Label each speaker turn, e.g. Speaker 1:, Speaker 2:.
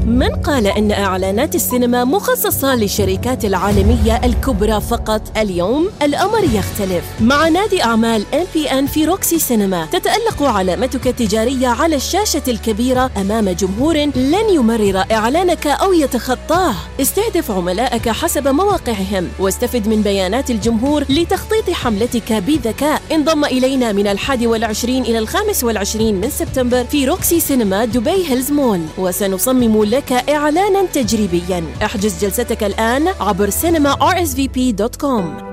Speaker 1: من قال إن إعلانات السينما مخصصة للشركات العالمية الكبرى فقط؟ اليوم الأمر يختلف. مع نادي أعمال MPN في روكسي سينما تتألق علامتك التجارية على الشاشة الكبيرة أمام جمهور لن يمرر إعلانك أو يتخطاه. استهدف عملائك حسب مواقعهم واستفد من بيانات الجمهور لتخطيط حملتك بذكاء. انضم إلينا من 21 إلى 25 من سبتمبر في روكسي سينما دبي هيلز مول، وسنصمم لك إعلانا تجريبيا. احجز جلستك الآن عبر cinema rsvp.com.